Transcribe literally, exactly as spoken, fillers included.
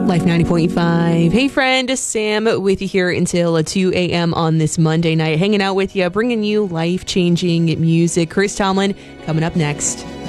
Life ninety point five. Hey friend, Sam with you here until two a.m. on this Monday night, hanging out with you, bringing you life-changing music. Chris Tomlin coming up next.